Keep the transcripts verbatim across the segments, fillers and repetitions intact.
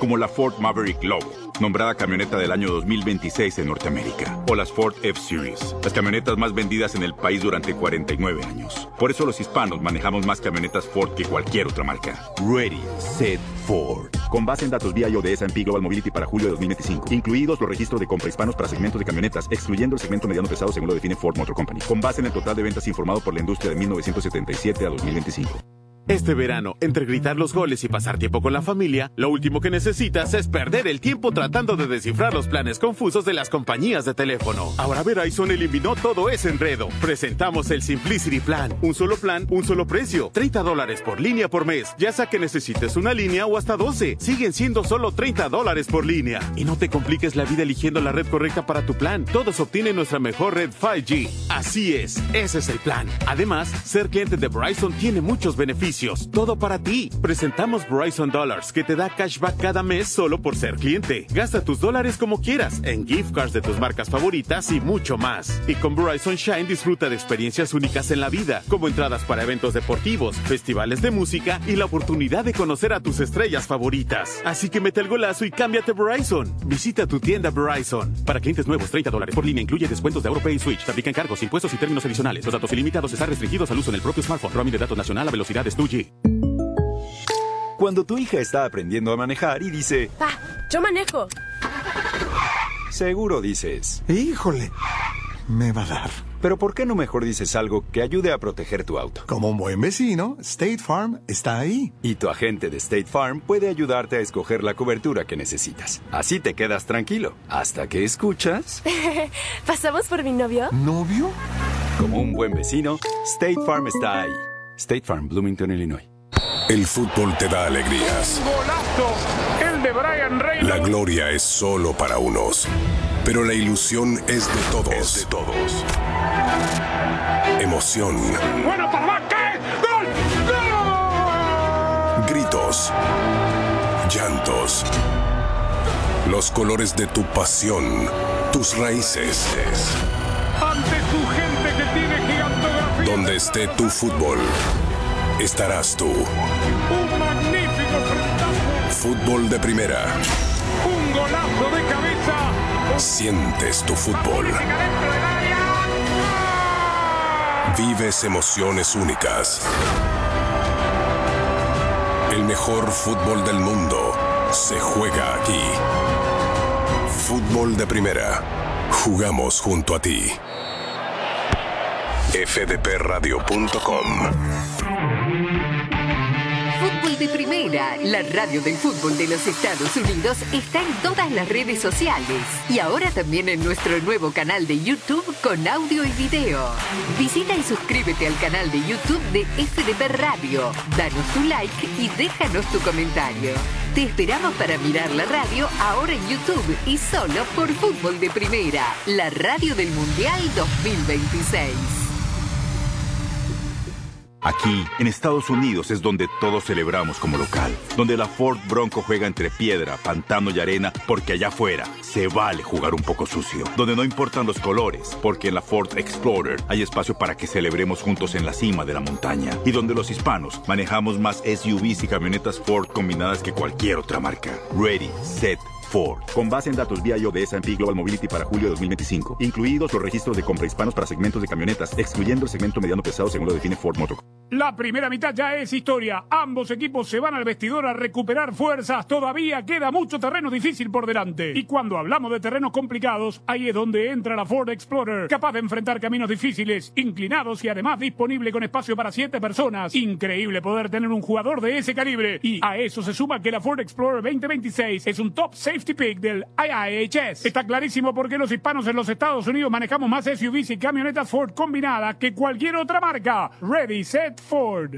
como la Ford Maverick Lobo, nombrada camioneta del año dos mil veintiséis en Norteamérica, o las Ford F-Series, las camionetas más vendidas en el país durante cuarenta y nueve años. Por eso los hispanos manejamos más camionetas Ford que cualquier otra marca. Ready, Set, Ford. Con base en datos V I O de S and P Global Mobility para julio de dos mil veinticinco, incluidos los registros de compra hispanos para segmentos de camionetas, excluyendo el segmento mediano pesado según lo define Ford Motor Company. Con base en el total de ventas informado por la industria de mil novecientos setenta y siete a dos mil veinticinco. Este verano, entre gritar los goles y pasar tiempo con la familia, lo último que necesitas es perder el tiempo tratando de descifrar los planes confusos de las compañías de teléfono. Ahora Verizon eliminó todo ese enredo. Presentamos el Simplicity Plan. Un solo plan, un solo precio. treinta dólares por línea por mes. Ya sea que necesites una línea o hasta doce. Siguen siendo solo treinta dólares por línea. Y no te compliques la vida eligiendo la red correcta para tu plan. Todos obtienen nuestra mejor red cinco G. Así es, ese es el plan. Además, ser cliente de Verizon tiene muchos beneficios. Todo para ti. Presentamos Verizon Dollars, que te da cashback cada mes solo por ser cliente. Gasta tus dólares como quieras, en gift cards de tus marcas favoritas y mucho más. Y con Verizon Shine disfruta de experiencias únicas en la vida, como entradas para eventos deportivos, festivales de música y la oportunidad de conocer a tus estrellas favoritas. Así que mete el golazo y cámbiate a Verizon. Visita tu tienda Verizon. Para clientes nuevos, treinta dólares por línea, incluye descuentos de AutoPay y Switch. Te aplican cargos, impuestos y términos adicionales. Los datos ilimitados están restringidos al uso en el propio smartphone. Roaming de datos nacional a velocidades dos G. Cuando tu hija está aprendiendo a manejar y dice... ¡Pa! ¡Yo manejo! Seguro dices... ¡Híjole! Me va a dar. Pero ¿por qué no mejor dices algo que ayude a proteger tu auto? Como un buen vecino, State Farm está ahí. Y tu agente de State Farm puede ayudarte a escoger la cobertura que necesitas. Así te quedas tranquilo. Hasta que escuchas... ¿Pasamos por mi novio? ¿Novio? Como un buen vecino, State Farm está ahí. State Farm, Bloomington, Illinois. El fútbol te da alegrías. ¡Golazo! El de Brian Reynolds. La gloria es solo para unos, pero la ilusión es de todos. Es de todos. Emoción. ¡Bueno, papá! ¿Qué? ¡Gol! ¡Gol! Gritos. Llantos. Los colores de tu pasión. Tus raíces. Ante tu gente que tiene gigantografía. Donde esté tu fútbol, estarás tú. Un magnífico frentazo. Fútbol de primera. Un golazo de cabeza. Sientes tu fútbol. Vives emociones únicas. El mejor fútbol del mundo se juega aquí. Fútbol de primera. Jugamos junto a ti. F D P radio punto com. Fútbol de Primera, la radio del fútbol de los Estados Unidos, está en todas las redes sociales y ahora también en nuestro nuevo canal de YouTube con audio y video. Visita y suscríbete al canal de YouTube de F D P Radio, danos tu like y déjanos tu comentario. Te esperamos para mirar la radio ahora en YouTube y solo por Fútbol de Primera, la radio del Mundial dos mil veintiséis. Aquí, en Estados Unidos, es donde todos celebramos como local. Donde la Ford Bronco juega entre piedra, pantano y arena, porque allá afuera se vale jugar un poco sucio. Donde no importan los colores, porque en la Ford Explorer hay espacio para que celebremos juntos en la cima de la montaña. Y donde los hispanos manejamos más S U Vs y camionetas Ford combinadas que cualquier otra marca. Ready, Set, Ford. Con base en datos V I O de S and P Global Mobility para julio de dos mil veinticinco, incluidos los registros de compra hispanos para segmentos de camionetas, excluyendo el segmento mediano pesado según lo define Ford Motor. La primera mitad ya es historia. Ambos equipos se van al vestidor a recuperar fuerzas. Todavía queda mucho terreno difícil por delante. Y cuando hablamos de terrenos complicados, ahí es donde entra la Ford Explorer, capaz de enfrentar caminos difíciles, inclinados y además disponible con espacio para siete personas. Increíble poder tener un jugador de ese calibre. Y a eso se suma que la Ford Explorer veinte veintiséis es un top safety pick del I I H S. Está clarísimo por qué los hispanos en los Estados Unidos manejamos más S U Vs y camionetas Ford combinadas que cualquier otra marca. Ready, Set, Ford.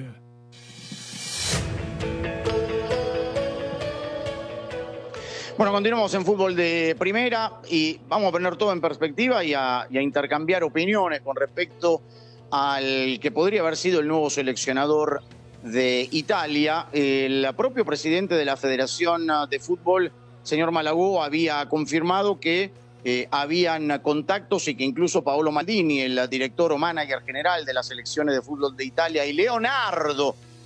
Bueno, continuamos en Fútbol de Primera y vamos a poner todo en perspectiva y a, y a intercambiar opiniones con respecto al que podría haber sido el nuevo seleccionador de Italia. El propio presidente de la Federación de Fútbol, señor Malagò, había confirmado que eh, habían contactos y que incluso Paolo Maldini, el director o manager general de las selecciones de fútbol de Italia, y Leonardo,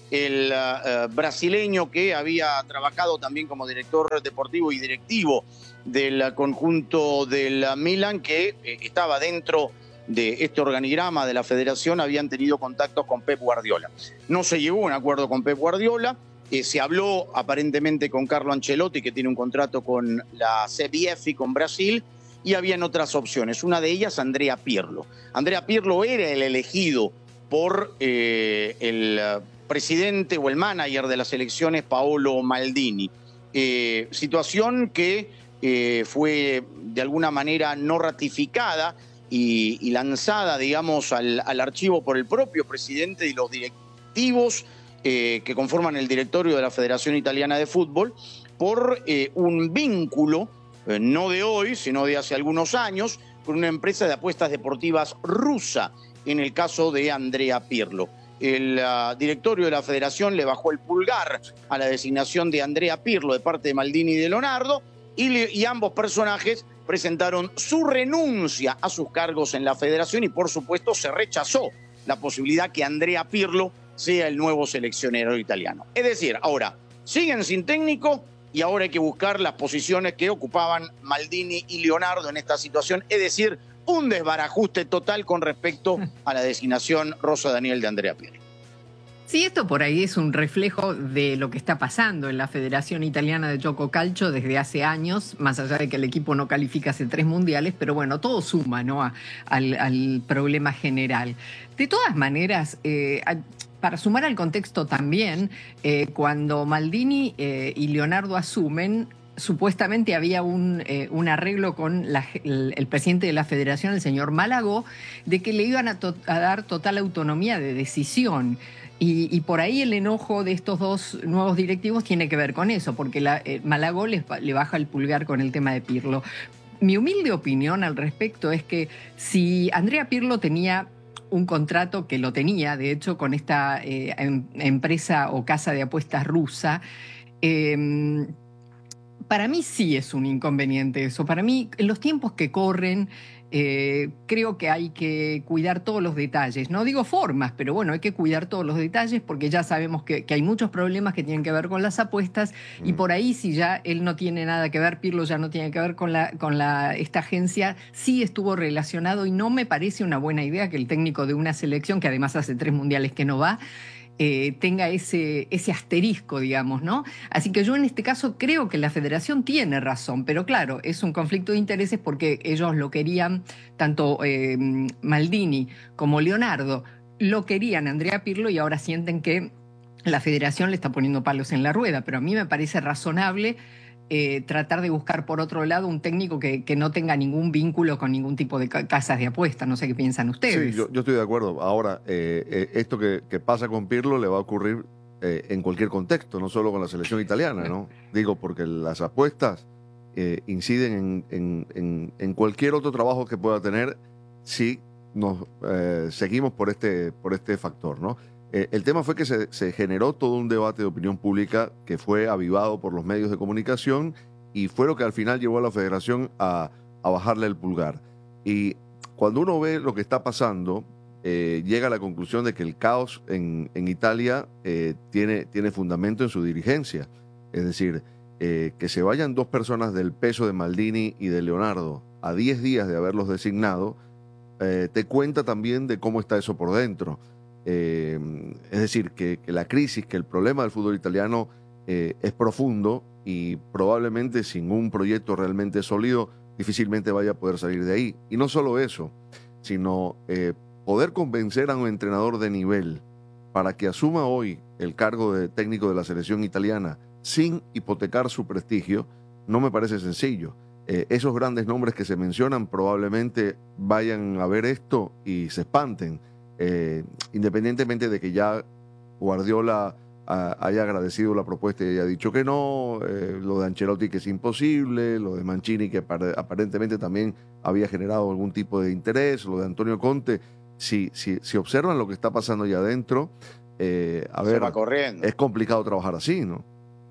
el uh, brasileño que había trabajado también como director deportivo y directivo del conjunto del Milan, que eh, estaba dentro de este organigrama de la federación, habían tenido contactos con Pep Guardiola. No se llegó a un acuerdo con Pep Guardiola, eh, se habló aparentemente con Carlo Ancelotti, que tiene un contrato con la C B F y con Brasil, y habían otras opciones, una de ellas Andrea Pirlo. Andrea Pirlo era el elegido por eh, el presidente o el manager de las elecciones, Paolo Maldini. Eh, situación que eh, fue de alguna manera no ratificada y, y lanzada, digamos, al, al archivo por el propio presidente y los directivos eh, que conforman el directorio de la Federación Italiana de Fútbol por eh, un vínculo, eh, no de hoy, sino de hace algunos años, con una empresa de apuestas deportivas rusa, en el caso de Andrea Pirlo. El uh, directorio de la Federación le bajó el pulgar a la designación de Andrea Pirlo de parte de Maldini y de Leonardo, y, le, y ambos personajes presentaron su renuncia a sus cargos en la Federación y, por supuesto, se rechazó la posibilidad que Andrea Pirlo sea el nuevo seleccionador italiano. Es decir, ahora siguen sin técnico y ahora hay que buscar las posiciones que ocupaban Maldini y Leonardo en esta situación, es decir, un desbarajuste total con respecto a la designación Rosa Daniel de Andrea Pirlo. Sí, esto por ahí es un reflejo de lo que está pasando en la Federación Italiana de Gioco Calcio desde hace años, más allá de que el equipo no califica hace tres mundiales, pero bueno, todo suma, ¿no?, a, al, al problema general. De todas maneras, eh, a, para sumar al contexto también, eh, cuando Maldini eh, y Leonardo asumen, supuestamente había un, eh, un arreglo con la, el, el presidente de la federación, el señor Malagó, de que le iban a, to, a dar total autonomía de decisión. Y, y por ahí el enojo de estos dos nuevos directivos tiene que ver con eso, porque la, eh, Malagó les, le baja el pulgar con el tema de Pirlo. Mi humilde opinión al respecto es que si Andrea Pirlo tenía un contrato, que lo tenía, de hecho, con esta eh, em, empresa o casa de apuestas rusa, eh, para mí sí es un inconveniente eso. Para mí, en los tiempos que corren, eh, creo que hay que cuidar todos los detalles. No digo formas, pero bueno, hay que cuidar todos los detalles porque ya sabemos que, que hay muchos problemas que tienen que ver con las apuestas mm. y por ahí, si ya él no tiene nada que ver, Pirlo ya no tiene que ver con, la, con la, esta agencia, sí estuvo relacionado y no me parece una buena idea que el técnico de una selección, que además hace tres mundiales que no va, Eh, tenga ese, ese asterisco, digamos, ¿no? Así que yo en este caso creo que la federación tiene razón, pero claro, es un conflicto de intereses porque ellos lo querían, tanto eh, Maldini como Leonardo, lo querían Andrea Pirlo y ahora sienten que la federación le está poniendo palos en la rueda, pero a mí me parece razonable Eh, tratar de buscar por otro lado un técnico que, que no tenga ningún vínculo con ningún tipo de ca casas de apuestas. No sé qué piensan ustedes. Sí, yo, yo estoy de acuerdo. Ahora, eh, eh, esto que, que pasa con Pirlo le va a ocurrir eh, en cualquier contexto, no solo con la selección italiana, ¿no? Digo, porque las apuestas eh, inciden en, en, en, en cualquier otro trabajo que pueda tener si nos eh, seguimos por este, por este factor, ¿no? Eh, el tema fue que se, se generó todo un debate de opinión pública que fue avivado por los medios de comunicación y fue lo que al final llevó a la federación a, a bajarle el pulgar. Y cuando uno ve lo que está pasando, eh, llega a la conclusión de que el caos en, en Italia eh, tiene, tiene fundamento en su dirigencia. Es decir, eh, que se vayan dos personas del peso de Maldini y de Leonardo a diez días de haberlos designado, eh, te cuenta también de cómo está eso por dentro. Eh, es decir, que, que la crisis, que el problema del fútbol italiano eh, es profundo y probablemente sin un proyecto realmente sólido difícilmente vaya a poder salir de ahí. Y no solo eso, sino eh, poder convencer a un entrenador de nivel para que asuma hoy el cargo de técnico de la selección italiana sin hipotecar su prestigio, no me parece sencillo. Eh, esos grandes nombres que se mencionan probablemente vayan a ver esto y se espanten. Eh, independientemente de que ya Guardiola a, haya agradecido la propuesta y haya dicho que no, eh, lo de Ancelotti que es imposible, lo de Mancini que aparentemente también había generado algún tipo de interés, lo de Antonio Conte, si, si, si observan lo que está pasando allá adentro, eh, a Se ver, va corriendo. Es complicado trabajar así, ¿no?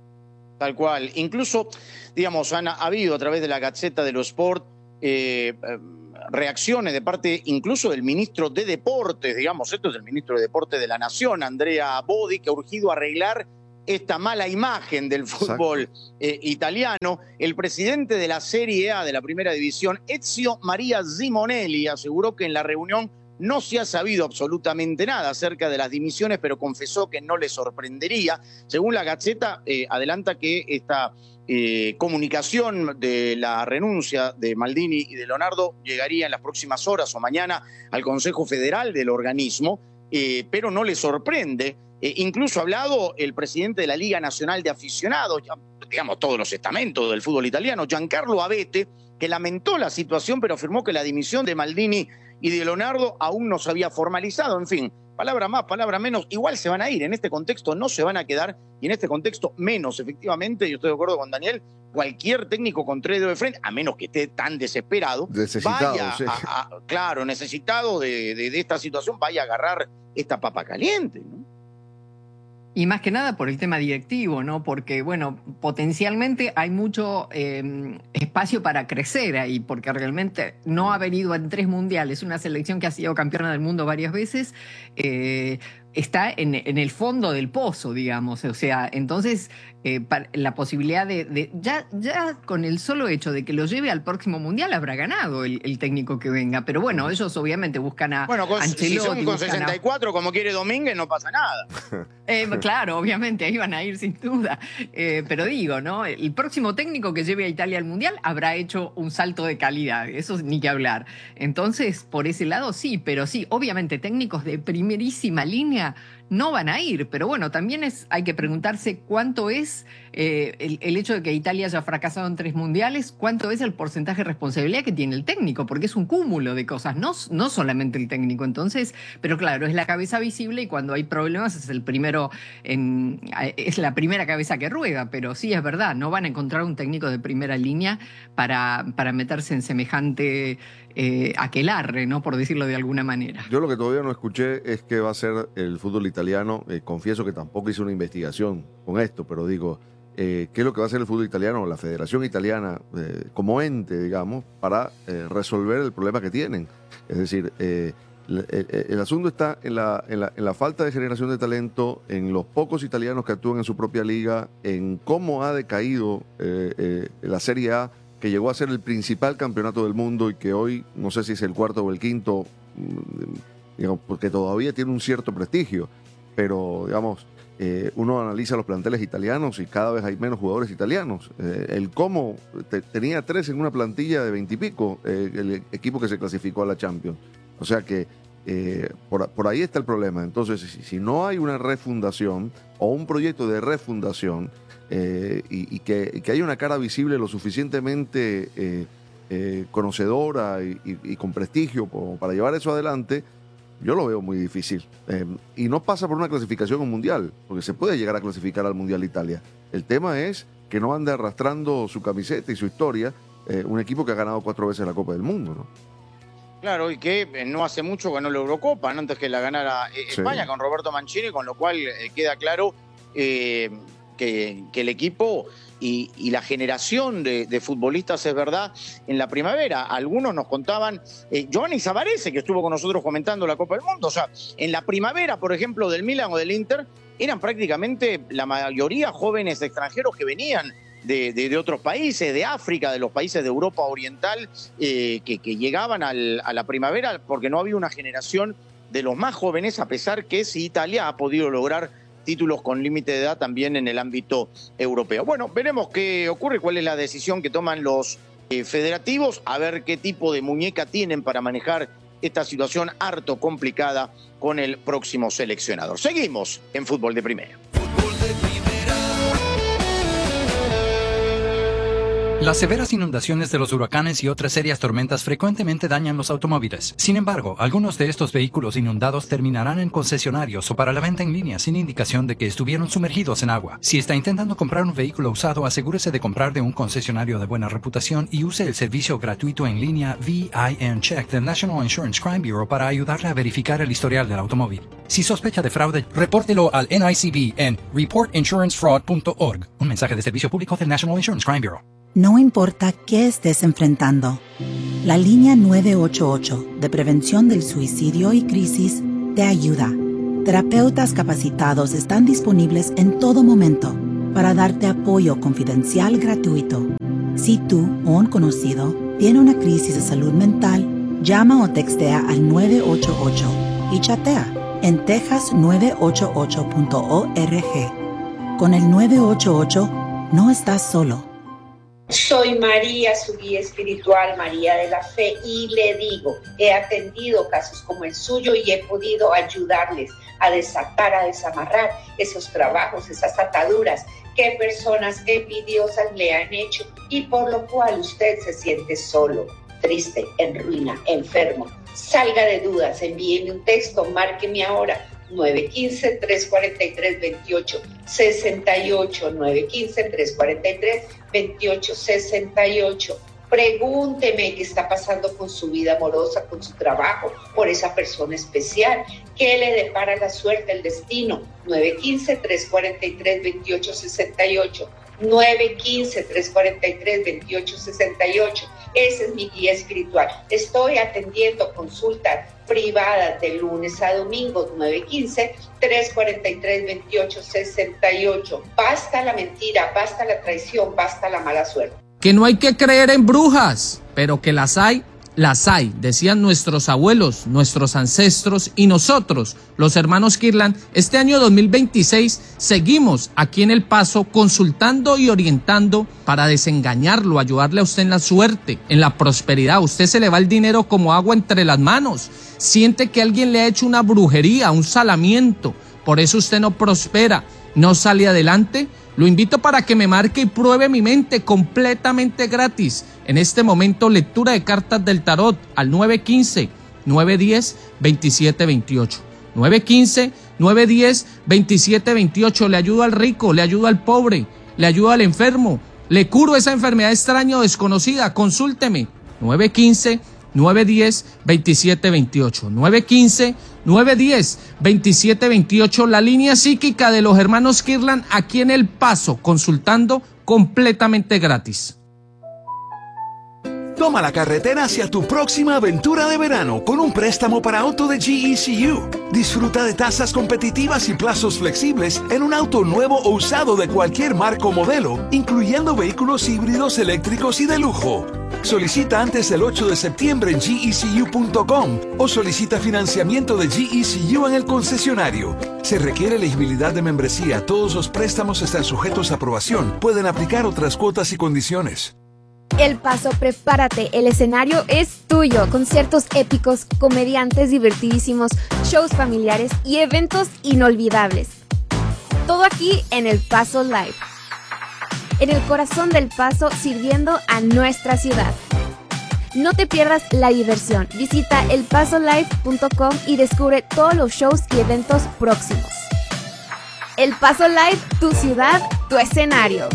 Tal cual. Incluso, digamos, han ha habido a través de la Gazzetta dello Sport eh, reacciones de parte incluso del ministro de Deportes, digamos, esto es el ministro de Deportes de la Nación, Andrea Bodi, que ha urgido arreglar esta mala imagen del fútbol eh, italiano. El presidente de la Serie A de la Primera División, Ezio Maria Simonelli, aseguró que en la reunión no se ha sabido absolutamente nada acerca de las dimisiones, pero confesó que no le sorprendería. Según la Gazzetta, eh, adelanta que esta eh, comunicación de la renuncia de Maldini y de Leonardo llegaría en las próximas horas o mañana al Consejo Federal del organismo, eh, pero no le sorprende. Eh, incluso ha hablado el presidente de la Liga Nacional de Aficionados, digamos todos los estamentos del fútbol italiano, Giancarlo Abete, que lamentó la situación, pero afirmó que la dimisión de Maldini y de Leonardo aún no se había formalizado. En fin, palabra más, palabra menos, igual se van a ir. En este contexto no se van a quedar, y en este contexto menos, efectivamente. Yo estoy de acuerdo con Daniel, cualquier técnico con tres dedos de frente, a menos que esté tan desesperado, necesitado, vaya sí. a, a, claro, necesitado de, de, de esta situación, vaya a agarrar esta papa caliente, ¿no? Y más que nada por el tema directivo, ¿no? Porque, bueno, potencialmente hay mucho eh, espacio para crecer ahí, porque realmente no ha venido en tres mundiales, una selección que ha sido campeona del mundo varias veces, eh, está en, en el fondo del pozo, digamos. O sea, entonces eh, la posibilidad de... de ya, ya con el solo hecho de que lo lleve al próximo mundial habrá ganado el, el técnico que venga. Pero bueno, ellos obviamente buscan a Bueno, con, Ancelotti, si son con sesenta y cuatro, a... como quiere Domínguez, no pasa nada. Eh, claro, obviamente, ahí van a ir sin duda. Eh, pero digo, ¿no? El próximo técnico que lleve a Italia al mundial habrá hecho un salto de calidad. Eso ni que hablar. Entonces, por ese lado sí, pero sí, obviamente técnicos de primerísima línea no van a ir, pero bueno, también es, hay que preguntarse cuánto es eh, el, el hecho de que Italia haya fracasado en tres mundiales, cuánto es el porcentaje de responsabilidad que tiene el técnico, porque es un cúmulo de cosas, no, no solamente el técnico. Entonces, pero claro, es la cabeza visible y cuando hay problemas es el primero, en, es la primera cabeza que rueda, pero sí es verdad, no van a encontrar un técnico de primera línea para, para meterse en semejante eh, aquelarre, ¿no? Por decirlo de alguna manera. Yo lo que todavía no escuché es que va a ser el fútbol italiano. Eh, confieso que tampoco hice una investigación con esto, pero digo, eh, ¿qué es lo que va a hacer el fútbol italiano, la Federación Italiana, eh, como ente, digamos, para eh, resolver el problema que tienen? Es decir, eh, el, el, el asunto está en la, en, la, en la falta de generación de talento, en los pocos italianos que actúan en su propia liga, en cómo ha decaído eh, eh, la Serie A, que llegó a ser el principal campeonato del mundo y que hoy, no sé si es el cuarto o el quinto, digamos, porque todavía tiene un cierto prestigio, pero digamos, eh, uno analiza los planteles italianos y cada vez hay menos jugadores italianos. Eh, el Como te, tenía tres en una plantilla de veintipico, eh, el equipo que se clasificó a la Champions. O sea que eh, por, por ahí está el problema. Entonces, si, si no hay una refundación o un proyecto de refundación, Eh, y, y, que, y que haya una cara visible lo suficientemente eh, eh, conocedora y, y, y con prestigio como para llevar eso adelante, yo lo veo muy difícil. Eh, y no pasa por una clasificación a un mundial, porque se puede llegar a clasificar al Mundial Italia. El tema es que no ande arrastrando su camiseta y su historia eh, un equipo que ha ganado cuatro veces la Copa del Mundo, ¿no? Claro, y que no hace mucho ganó la Eurocopa, ¿no? Antes que la ganara eh, Sí. España con Roberto Mancini, con lo cual eh, queda claro eh, que, que el equipo y, y la generación de, de futbolistas es verdad en la primavera. Algunos nos contaban, eh, Giovanni Savarese, que estuvo con nosotros comentando la Copa del Mundo, o sea, en la primavera, por ejemplo, del Milan o del Inter, eran prácticamente la mayoría jóvenes extranjeros que venían de, de, de otros países, de África, de los países de Europa Oriental, eh, que, que llegaban al, a la primavera porque no había una generación de los más jóvenes, a pesar que sí Italia ha podido lograr títulos con límite de edad también en el ámbito europeo. Bueno, veremos qué ocurre, cuál es la decisión que toman los eh, federativos, a ver qué tipo de muñeca tienen para manejar esta situación harto complicada con el próximo seleccionador. Seguimos en Fútbol de Primera. Las severas inundaciones de los huracanes y otras serias tormentas frecuentemente dañan los automóviles. Sin embargo, algunos de estos vehículos inundados terminarán en concesionarios o para la venta en línea sin indicación de que estuvieron sumergidos en agua. Si está intentando comprar un vehículo usado, asegúrese de comprar de un concesionario de buena reputación y use el servicio gratuito en línea V I N Check del National Insurance Crime Bureau para ayudarle a verificar el historial del automóvil. Si sospecha de fraude, repórtelo al N I C B en report insurance fraud punto org. Un mensaje de servicio público del National Insurance Crime Bureau. No importa qué estés enfrentando, La línea nueve ocho ocho de prevención del suicidio y crisis te ayuda. Terapeutas capacitados están disponibles en todo momento para darte apoyo confidencial gratuito. Si tú o un conocido tiene una crisis de salud mental, llama o textea al nueve ocho ocho y chatea en texas nueve ocho ocho punto org. Con el nueve ocho ocho no estás solo. Soy María, su guía espiritual, María de la Fe, y le digo, he atendido casos como el suyo y he podido ayudarles a desatar, a desamarrar esos trabajos, esas ataduras que personas envidiosas le han hecho y por lo cual usted se siente solo, triste, en ruina, enfermo. Salga de dudas, envíeme un texto, márqueme ahora nueve uno cinco, tres cuatro tres, dos ocho seis ocho, nueve uno cinco, tres cuatro tres, dos ocho seis ocho. Pregúnteme qué está pasando con su vida amorosa, con su trabajo, por esa persona especial. ¿Qué le depara la suerte, el destino? nueve uno cinco, tres cuatro tres, dos ocho seis ocho. nueve uno cinco, tres cuatro tres, dos ocho seis ocho. Ese es mi guía espiritual. Estoy atendiendo consultas privadas de lunes a domingo, nueve uno cinco, tres cuatro tres, dos ocho seis ocho. Basta la mentira, basta la traición, basta la mala suerte. Que no hay que creer en brujas, pero que las hay, las hay, decían nuestros abuelos, nuestros ancestros y nosotros, los hermanos Kirlan. Este año dos mil veintiséis seguimos aquí en El Paso consultando y orientando para desengañarlo, ayudarle a usted en la suerte, en la prosperidad. A usted se le va el dinero como agua entre las manos, siente que alguien le ha hecho una brujería, un salamiento, por eso usted no prospera, no sale adelante. Lo invito para que me marque y pruebe mi mente completamente gratis. En este momento, lectura de cartas del tarot al nueve uno cinco, nueve uno cero, dos siete dos ocho. nueve uno cinco, nueve uno cero, dos siete dos ocho. Le ayudo al rico, le ayudo al pobre, le ayudo al enfermo, le curo esa enfermedad extraña o desconocida. Consúlteme. nueve uno cinco, nueve uno cero, dos siete dos ocho. nueve uno cinco, nueve uno cero, dos siete dos ocho, la línea psíquica de los hermanos Kirlan aquí en El Paso, consultando completamente gratis. Toma la carretera hacia tu próxima aventura de verano con un préstamo para auto de G E C U. Disfruta de tasas competitivas y plazos flexibles en un auto nuevo o usado de cualquier marca o modelo, incluyendo vehículos híbridos, eléctricos y de lujo. Solicita antes del ocho de septiembre en G E C U punto com o solicita financiamiento de G E C U en el concesionario. Se requiere elegibilidad de membresía. Todos los préstamos están sujetos a aprobación. Pueden aplicar otras cuotas y condiciones. El Paso, prepárate, el escenario es tuyo. Conciertos épicos, comediantes divertidísimos, shows familiares y eventos inolvidables. Todo aquí en El Paso Live. En el corazón del Paso, sirviendo a nuestra ciudad. No te pierdas la diversión. Visita el paso live punto com y descubre todos los shows y eventos próximos. El Paso Live, tu ciudad, tu escenario.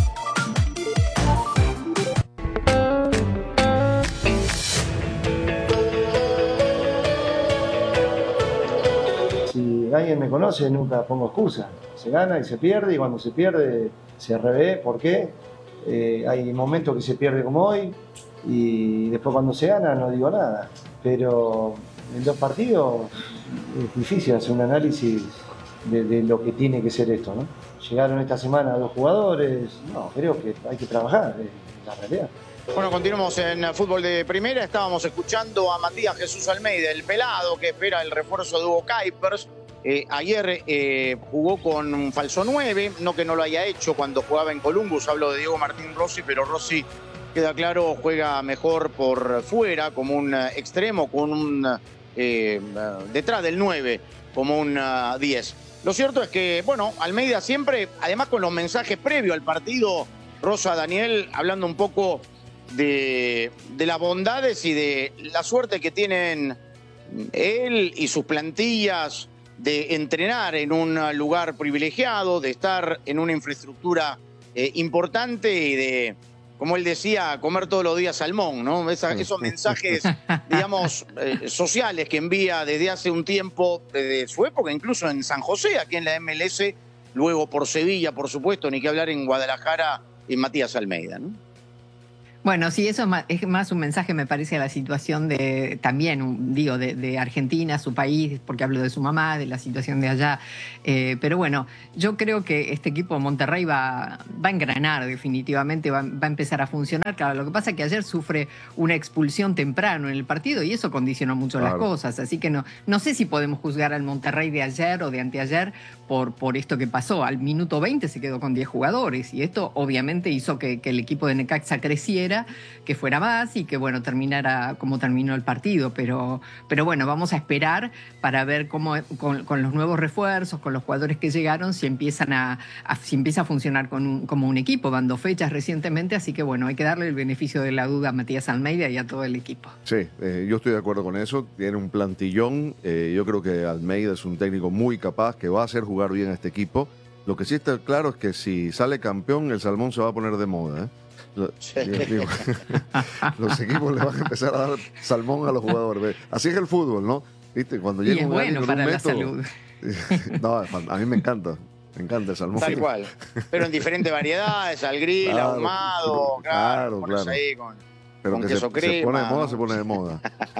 Si alguien me conoce, nunca pongo excusa. Se gana y se pierde, y cuando se pierde se revé. ¿Por qué? Eh, hay momentos que se pierde como hoy, y después cuando se gana no digo nada. Pero en dos partidos es difícil hacer un análisis de, de lo que tiene que ser esto, ¿no? Llegaron esta semana dos jugadores, no, creo que hay que trabajar, es la realidad. Bueno, continuamos en fútbol de primera. Estábamos escuchando a Matías Jesús Almeida, el pelado que espera el refuerzo de Hugo Kuipers. Eh, ayer eh, jugó con un falso nueve, no que no lo haya hecho cuando jugaba en Columbus. Hablo de Diego Martín Rossi, pero Rossi, queda claro, juega mejor por fuera, como un uh, extremo, con un eh, uh, detrás del nueve, como un uh, diez. Lo cierto es que, bueno, Almeida siempre, además con los mensajes previos al partido, Rosa, Daniel, hablando un poco de, de las bondades y de la suerte que tienen él y sus plantillas de entrenar en un lugar privilegiado, de estar en una infraestructura eh, importante y de, como él decía, comer todos los días salmón, ¿no? Esa, esos mensajes, digamos, eh, sociales que envía desde hace un tiempo, desde su época, incluso en San José, aquí en la M L S, luego por Sevilla, por supuesto, ni que hablar en Guadalajara, en Matías Almeida, ¿no? Bueno, sí, eso es más, es más un mensaje, me parece, a la situación de, también, un, digo, de, de Argentina, su país, porque hablo de su mamá, de la situación de allá. Eh, pero bueno, yo creo que este equipo de Monterrey va, va a engranar definitivamente, va, va a empezar a funcionar. Claro, lo que pasa es que ayer sufre una expulsión temprano en el partido y eso condicionó mucho claro. las cosas. Así que no, no sé si podemos juzgar al Monterrey de ayer o de anteayer por, por esto que pasó. Al minuto veinte se quedó con diez jugadores y esto obviamente hizo que, que el equipo de Necaxa creciera, que fuera más y que bueno terminara como terminó el partido, pero, pero bueno, vamos a esperar para ver cómo con, con los nuevos refuerzos, con los jugadores que llegaron, si empiezan a, a si empieza a funcionar con un, como un equipo, dando fechas recientemente, así que bueno, hay que darle el beneficio de la duda a Matías Almeida y a todo el equipo. Sí, eh, yo estoy de acuerdo con eso, tiene un plantillón, eh, yo creo que Almeida es un técnico muy capaz que va a hacer jugar bien a este equipo. Lo que sí está claro es que si sale campeón, el salmón se va a poner de moda, ¿eh? Lo, digo, los equipos le van a empezar a dar salmón a los jugadores. Así es el fútbol, ¿no? ¿Viste? Cuando llega y es un bueno para un la método, salud. No, a mí me encanta. Me encanta el salmón. Tal cual. Pero en diferentes variedades, al grill, claro, ahumado, claro, claro. Ahí con, Pero con que queso se, crema. se pone de moda, ¿no? se pone de moda.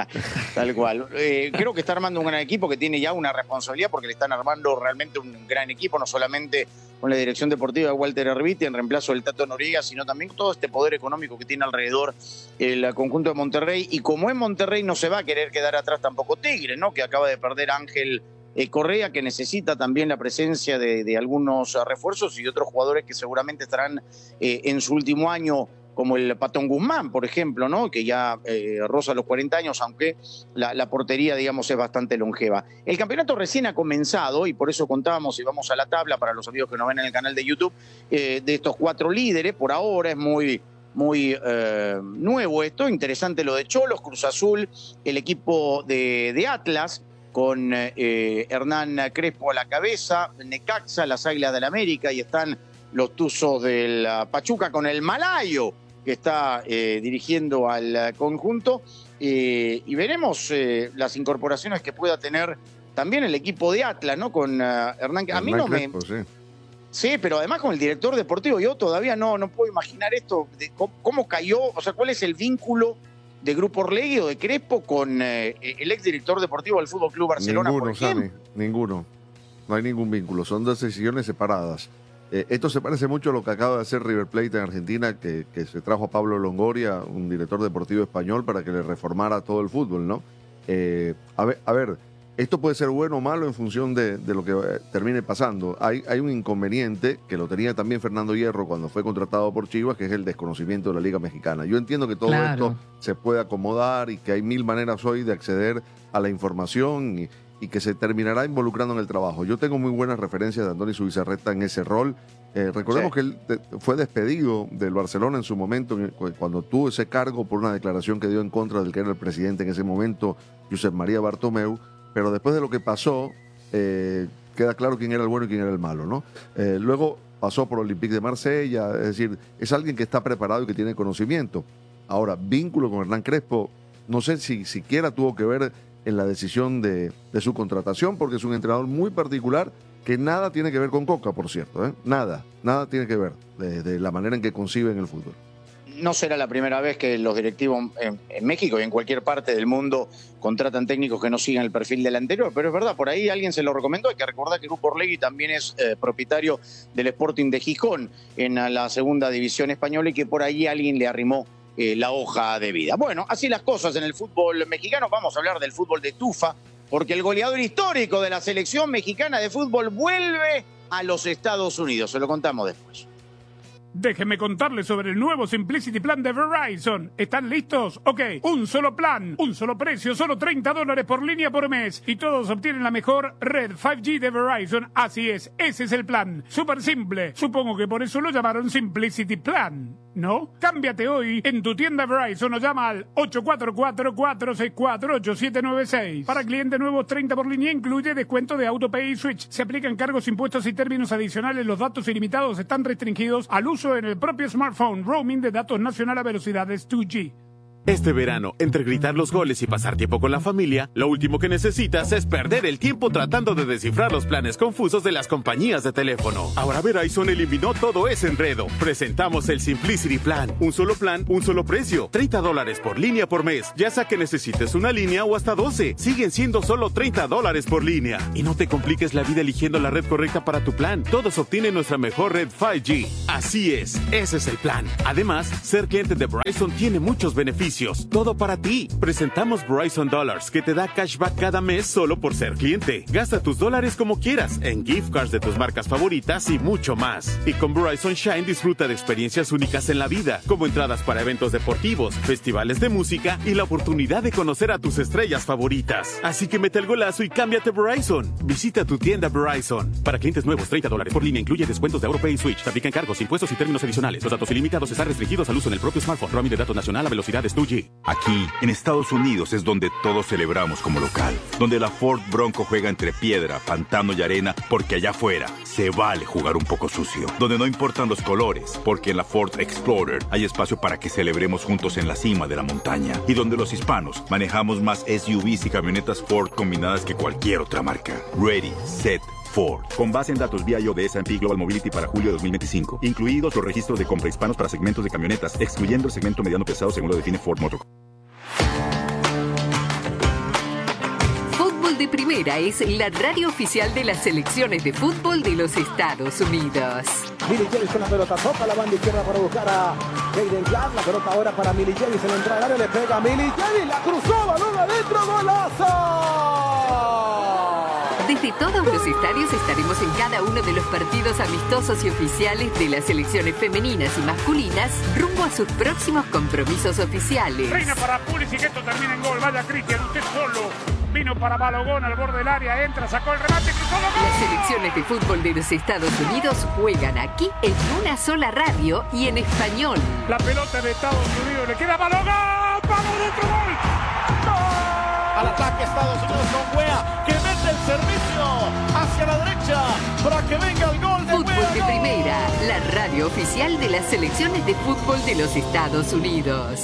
Tal cual. Eh, creo que está armando un gran equipo que tiene ya una responsabilidad porque le están armando realmente un gran equipo, no solamente con la dirección deportiva de Walter Erviti en reemplazo del Tato Noriega, sino también con todo este poder económico que tiene alrededor el conjunto de Monterrey. Y como en Monterrey no se va a querer quedar atrás tampoco Tigre, ¿no? Que acaba de perder a Ángel eh, Correa, que necesita también la presencia de, de algunos refuerzos y de otros jugadores que seguramente estarán eh, en su último año, como el Patón Guzmán, por ejemplo, ¿no? Que ya eh, roza los cuarenta años, aunque la, la portería, digamos, es bastante longeva. El campeonato recién ha comenzado y por eso contábamos, y vamos a la tabla para los amigos que nos ven en el canal de YouTube, eh, de estos cuatro líderes. Por ahora es muy, muy eh, nuevo esto, interesante lo de Cholos, Cruz Azul, el equipo de, de Atlas, con eh, Hernán Crespo a la cabeza, Necaxa, las Águilas del América, y están los Tuzos del Pachuca con el Malayo, que está eh, dirigiendo al conjunto, eh, y veremos eh, las incorporaciones que pueda tener también el equipo de Atlas, ¿no? Con uh, Hernán. A mí no me. Crespo, sí. Sí, pero además con el director deportivo, yo todavía no, no puedo imaginar esto, de cómo, cómo cayó, o sea, cuál es el vínculo de Grupo Orlegui o de Crespo con eh, el exdirector deportivo del Fútbol Club Barcelona, ninguno, por ejemplo. Sammy, ninguno. No hay ningún vínculo, son dos decisiones separadas. Eh, esto se parece mucho a lo que acaba de hacer River Plate en Argentina, que, que se trajo a Pablo Longoria, un director deportivo español, para que le reformara todo el fútbol, ¿no? Eh, a ver, a ver, esto puede ser bueno o malo en función de, de lo que eh, termine pasando. Hay, hay un inconveniente que lo tenía también Fernando Hierro cuando fue contratado por Chivas, que es el desconocimiento de la Liga Mexicana. Yo entiendo que todo claro. esto se puede acomodar y que hay mil maneras hoy de acceder a la información y, y que se terminará involucrando en el trabajo. Yo tengo muy buenas referencias de Andoni Zubizarreta en ese rol. Eh, recordemos sí. que él de, fue despedido del Barcelona en su momento, cuando tuvo ese cargo por una declaración que dio en contra del que era el presidente en ese momento, Josep María Bartomeu. Pero después de lo que pasó, eh, queda claro quién era el bueno y quién era el malo, ¿no? Eh, luego pasó por Olympique de Marsella, es decir, es alguien que está preparado y que tiene conocimiento. Ahora, vínculo con Hernán Crespo, no sé si siquiera tuvo que ver en la decisión de, de su contratación, porque es un entrenador muy particular que nada tiene que ver con Coca, por cierto, ¿eh? Nada, nada tiene que ver de, de la manera en que conciben el fútbol. No será la primera vez que los directivos en, en México y en cualquier parte del mundo contratan técnicos que no sigan el perfil del anterior, pero es verdad, por ahí alguien se lo recomendó. Hay que recordar que Grupo Orlegui también es eh, propietario del Sporting de Gijón en la segunda división española y que por ahí alguien le arrimó eh, la hoja de vida. Bueno, así las cosas en el fútbol mexicano. Vamos a hablar del fútbol de estufa, porque el goleador histórico de la selección mexicana de fútbol vuelve a los Estados Unidos. Se lo contamos después. Déjenme contarles sobre el nuevo Simplicity Plan de Verizon. ¿Están listos? Ok, un solo plan, un solo precio, solo treinta dólares por línea por mes. Y todos obtienen la mejor red cinco G de Verizon. Así es, ese es el plan. Súper simple. Supongo que por eso lo llamaron Simplicity Plan, ¿no? Cámbiate hoy en tu tienda Verizon o llama al ocho cuatro cuatro, cuatro seis cuatro, ocho siete nueve seis. Para clientes nuevos, treinta por línea, incluye descuento de AutoPay y Switch. Se aplican cargos, impuestos y términos adicionales. Los datos ilimitados están restringidos al uso en el propio smartphone. Roaming de datos nacional a velocidades dos G. Este verano, entre gritar los goles y pasar tiempo con la familia, lo último que necesitas es perder el tiempo tratando de descifrar los planes confusos de las compañías de teléfono. Ahora Verizon eliminó todo ese enredo. Presentamos el Simplicity Plan. Un solo plan, un solo precio. treinta dólares por línea por mes. Ya sea que necesites una línea o hasta doce. Siguen siendo solo treinta dólares por línea. Y no te compliques la vida eligiendo la red correcta para tu plan. Todos obtienen nuestra mejor red cinco G. Así es, ese es el plan. Además, ser cliente de Verizon tiene muchos beneficios. Todo para ti. Presentamos Verizon Dollars, que te da cashback cada mes solo por ser cliente. Gasta tus dólares como quieras, en gift cards de tus marcas favoritas y mucho más. Y con Verizon Shine disfruta de experiencias únicas en la vida, como entradas para eventos deportivos, festivales de música y la oportunidad de conocer a tus estrellas favoritas. Así que mete el golazo y cámbiate Verizon. Visita tu tienda Verizon. Para clientes nuevos, treinta dólares por línea incluye descuentos de AuroPay y Switch. Te aplican cargos, impuestos y términos adicionales. Los datos ilimitados están restringidos al uso en el propio smartphone. Roaming de datos nacional a velocidades dos G. Aquí, en Estados Unidos, es donde todos celebramos como local. Donde la Ford Bronco juega entre piedra, pantano y arena, porque allá afuera se vale jugar un poco sucio. Donde no importan los colores, porque en la Ford Explorer hay espacio para que celebremos juntos en la cima de la montaña. Y donde los hispanos manejamos más S U Vs y camionetas Ford combinadas que cualquier otra marca. Ready, set, Ford. Con base en datos V I O de S and P Global Mobility para julio de dos mil veinticinco, incluidos los registros de compra hispanos para segmentos de camionetas, excluyendo el segmento mediano pesado según lo define Ford Motor. Fútbol de Primera es la radio oficial de las selecciones de fútbol de los Estados Unidos. Millie James con la pelota, toca la banda izquierda para buscar a Jaden Clark. La pelota ahora para Millie James en la entrada del área, le pega a Millie James, la cruzó, balón adentro, golazo. Desde todos los estadios estaremos en cada uno de los partidos amistosos y oficiales de las selecciones femeninas y masculinas rumbo a sus próximos compromisos oficiales. Reina para Pulisic, que esto termina en gol. Vaya Cristian, usted solo. Vino para Balogón al borde del área, entra, sacó el remate, cruzó el gol. Las selecciones de fútbol de los Estados Unidos juegan aquí en una sola radio y en español. La pelota de Estados Unidos le queda a Balogón. ¡Vamos dentro, gol! ¡Gol! Al ataque Estados Unidos con Wea, que mete el servicio hacia la derecha para que venga el gol de Fútbol Wea. de ¡Gol! Primera, la radio oficial de las selecciones de fútbol de los Estados Unidos.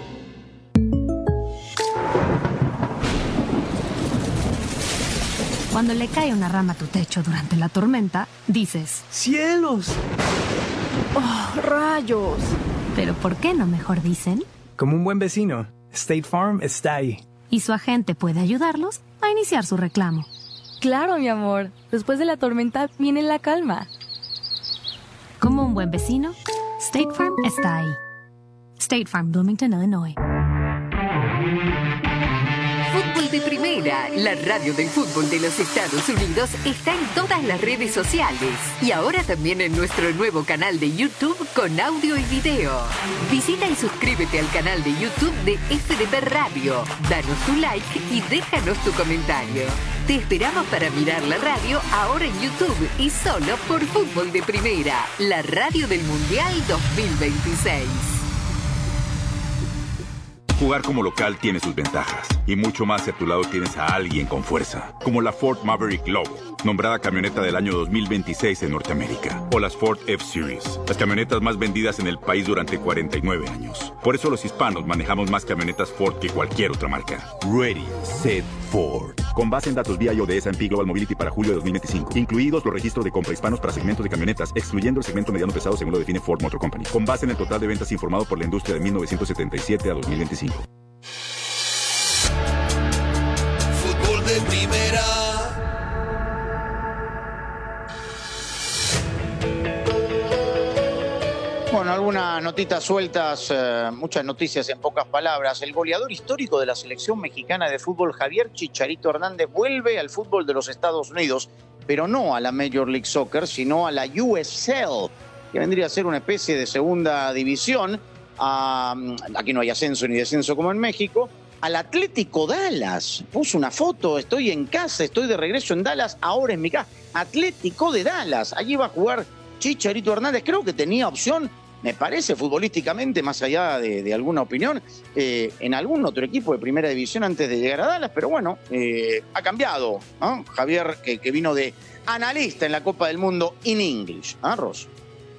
Cuando le cae una rama a tu techo durante la tormenta, dices: ¡Cielos! ¡Oh, rayos! Pero ¿por qué no mejor dicen? Como un buen vecino, State Farm está ahí. Y su agente puede ayudarlos a iniciar su reclamo. Claro, mi amor. Después de la tormenta viene la calma. Como un buen vecino, State Farm está ahí. State Farm, Bloomington, Illinois. Fútbol de Primera, la radio del fútbol de los Estados Unidos, está en todas las redes sociales y ahora también en nuestro nuevo canal de YouTube con audio y video. Visita y suscríbete al canal de YouTube de F D P Radio, danos tu like y déjanos tu comentario. Te esperamos para mirar la radio ahora en YouTube y solo por Fútbol de Primera, la radio del Mundial dos mil veintiséis. Jugar como local tiene sus ventajas. Y mucho más si a tu lado tienes a alguien con fuerza. Como la Ford Maverick Lobo, nombrada camioneta del año dos mil veintiséis en Norteamérica. O las Ford F-Series, las camionetas más vendidas en el país durante cuarenta y nueve años. Por eso los hispanos manejamos más camionetas Ford que cualquier otra marca. Ready, set, Ford. Con base en datos V I O de S and P Global Mobility para julio de dos mil veinticinco. Incluidos los registros de compra hispanos para segmentos de camionetas, excluyendo el segmento mediano pesado según lo define Ford Motor Company. Con base en el total de ventas informado por la industria de mil novecientos setenta y siete a dos mil veinticinco. Fútbol de Primera. Bueno, algunas notitas sueltas, eh, muchas noticias en pocas palabras. El goleador histórico de la selección mexicana de fútbol, Javier Chicharito Hernández, vuelve al fútbol de los Estados Unidos, pero no a la Major League Soccer, sino a la U S L, que vendría a ser una especie de segunda división. Uh, aquí no hay ascenso ni descenso como en México. Al Atlético Dallas. Puso una foto, estoy en casa, estoy de regreso en Dallas, ahora en mi casa. Atlético de Dallas. Allí va a jugar Chicharito Hernández. Creo que tenía opción, me parece, futbolísticamente, más allá de, de alguna opinión, eh, en algún otro equipo de primera división antes de llegar a Dallas, pero bueno, eh, ha cambiado, ¿no? Javier, que, que vino de analista en la Copa del Mundo in English. ¿Ah, Ross?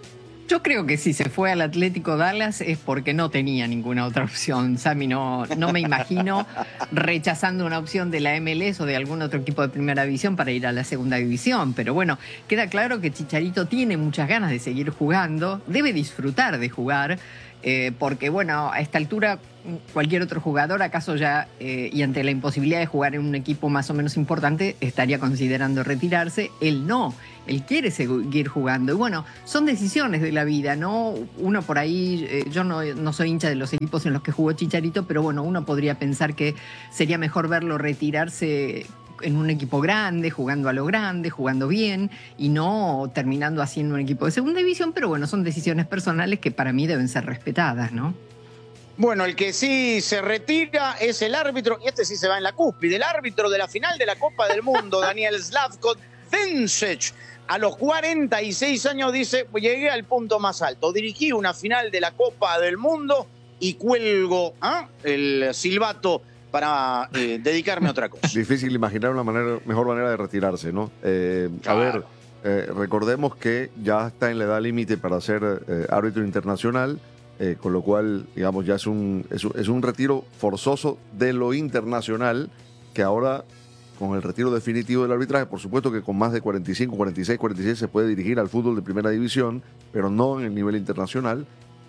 Yo creo que si se fue al Atlético Dallas es porque no tenía ninguna otra opción. Sammy, no, no me imagino rechazando una opción de la M L S o de algún otro equipo de primera división para ir a la segunda división. Pero bueno, queda claro que Chicharito tiene muchas ganas de seguir jugando, debe disfrutar de jugar, eh, porque bueno, a esta altura cualquier otro jugador, acaso ya, eh, y ante la imposibilidad de jugar en un equipo más o menos importante, estaría considerando retirarse. Él no, él quiere seguir jugando. Y bueno, son decisiones de la vida, ¿no? Uno por ahí, eh, yo no, no soy hincha de los equipos en los que jugó Chicharito, pero bueno, uno podría pensar que sería mejor verlo retirarse en un equipo grande, jugando a lo grande, jugando bien, y no terminando así en un equipo de segunda división. Pero bueno, son decisiones personales que para mí deben ser respetadas, ¿no? Bueno, el que sí se retira es el árbitro, y este sí se va en la cúspide, el árbitro de la final de la Copa del Mundo, Daniel Slavko Vincic. A los cuarenta y seis años dice, llegué al punto más alto, dirigí una final de la Copa del Mundo y cuelgo ¿eh? el silbato para eh, dedicarme a otra cosa. Difícil imaginar una manera, mejor manera de retirarse, ¿no? Eh, claro. A ver, eh, recordemos que ya está en la edad límite para ser eh, árbitro internacional. Eh, con lo cual, digamos, ya es un, es, un, es un retiro forzoso de lo internacional, que ahora, con el retiro definitivo del arbitraje, por supuesto que con más de cuarenta y cinco, cuarenta y seis, cuarenta y seis se puede dirigir al fútbol de primera división, pero no en el nivel internacional.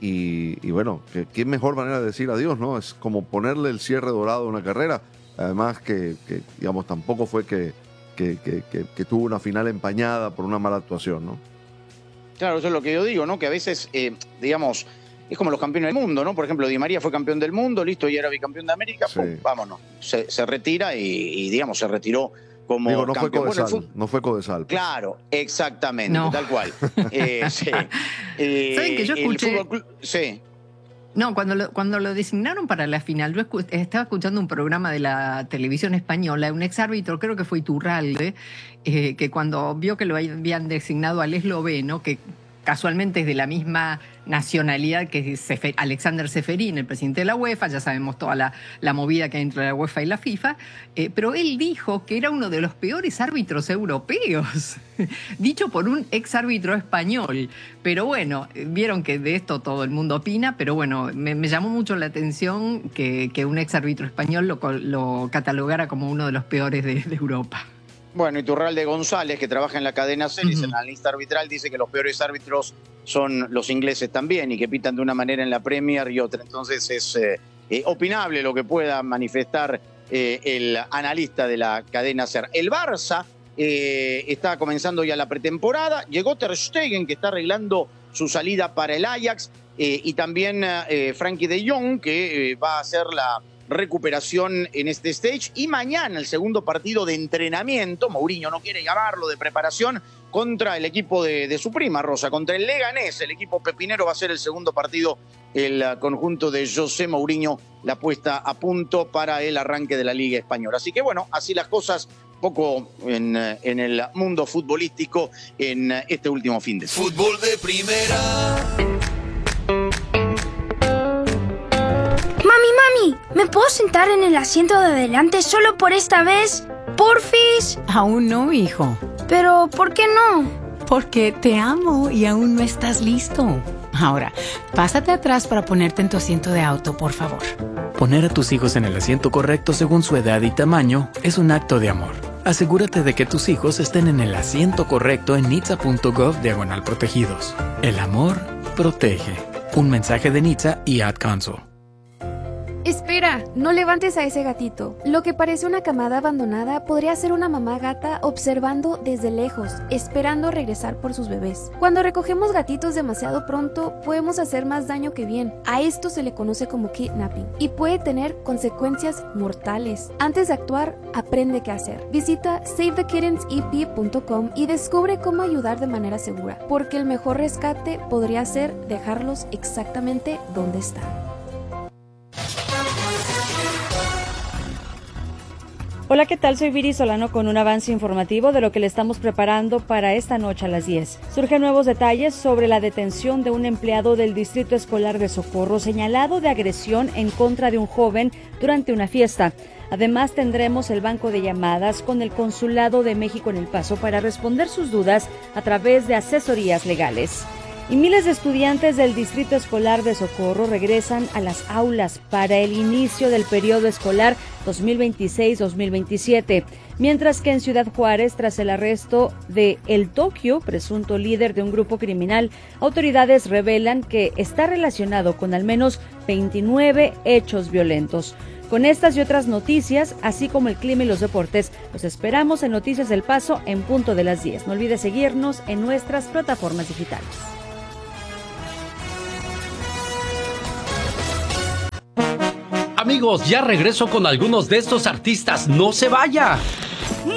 Y, y bueno, ¿qué, qué mejor manera de decir adiós, ¿no? Es como ponerle el cierre dorado a una carrera. Además que, que digamos, tampoco fue que, que, que, que, que tuvo una final empañada por una mala actuación, ¿no? Claro, eso es lo que yo digo, ¿no? Que a veces, eh, digamos... Es como los campeones del mundo, ¿no? Por ejemplo, Di María fue campeón del mundo, listo, y era bicampeón de América, sí. Pum, vámonos. Se, se retira y, y, digamos, se retiró como Digo, no campeón. Fue Codesal, bueno, no fue Codesal. Pues. Claro, exactamente, no. tal cual. eh, sí. eh, ¿Saben que yo escuché? El fútbol, sí. No, cuando lo, cuando lo designaron para la final, yo escu estaba escuchando un programa de la televisión española, un exárbitro, creo que fue Iturralde, eh, que cuando vio que lo habían designado al esloveno, que casualmente es de la misma nacionalidad que Sefer, Alexander Seferín, el presidente de la UEFA, ya sabemos toda la, la movida que hay entre la UEFA y la FIFA, eh, pero él dijo que era uno de los peores árbitros europeos, dicho por un ex árbitro español. Pero bueno, vieron que de esto todo el mundo opina, pero bueno, me, me llamó mucho la atención que, que un ex árbitro español lo, lo catalogara como uno de los peores de, de Europa. Bueno, Iturralde González, que trabaja en la cadena Celis, uh-huh. en la lista arbitral, dice que los peores árbitros son los ingleses también y que pitan de una manera en la Premier y otra. Entonces es eh, eh, opinable lo que pueda manifestar eh, el analista de la cadena SER. El Barça eh, está comenzando ya la pretemporada. Llegó Ter Stegen, que está arreglando su salida para el Ajax, eh, y también eh, Frankie de Jong, que eh, va a hacer la recuperación en este stage, y mañana el segundo partido de entrenamiento, Mourinho no quiere llamarlo de preparación, contra el equipo de, de su prima Rosa, contra el Leganés, el equipo pepinero. Va a ser el segundo partido, el conjunto de José Mourinho, la puesta a punto para el arranque de la Liga Española. Así que bueno, así las cosas, poco en, en el mundo futbolístico en este último fin de semana. Fútbol de primera. Mami, ¿me puedo sentar en el asiento de adelante solo por esta vez? ¿Porfis? Aún no, hijo. ¿Pero por qué no? Porque te amo y aún no estás listo. Ahora, pásate atrás para ponerte en tu asiento de auto, por favor. Poner a tus hijos en el asiento correcto según su edad y tamaño es un acto de amor. Asegúrate de que tus hijos estén en el asiento correcto en nitsa punto gov diagonal protegidos. El amor protege. Un mensaje de Nitsa y Ad Council. Espera, no levantes a ese gatito. Lo que parece una camada abandonada podría ser una mamá gata observando desde lejos, esperando regresar por sus bebés. Cuando recogemos gatitos demasiado pronto, podemos hacer más daño que bien. A esto se le conoce como kidnapping y puede tener consecuencias mortales. Antes de actuar, aprende qué hacer. Visita save the kittens e p punto com y descubre cómo ayudar de manera segura, porque el mejor rescate podría ser dejarlos exactamente donde están. Hola, ¿qué tal? Soy Viri Solano con un avance informativo de lo que le estamos preparando para esta noche a las diez. Surgen nuevos detalles sobre la detención de un empleado del Distrito Escolar de Socorro señalado de agresión en contra de un joven durante una fiesta. Además, tendremos el banco de llamadas con el Consulado de México en El Paso para responder sus dudas a través de asesorías legales. Y miles de estudiantes del Distrito Escolar de Socorro regresan a las aulas para el inicio del periodo escolar dos mil veintiséis dos mil veintisiete, mientras que en Ciudad Juárez, tras el arresto de El Tokio, presunto líder de un grupo criminal, autoridades revelan que está relacionado con al menos veintinueve hechos violentos. Con estas y otras noticias, así como el clima y los deportes, los esperamos en Noticias del Paso en punto de las diez. No olvides seguirnos en nuestras plataformas digitales. Amigos, ya regreso con algunos de estos artistas. ¡No se vaya!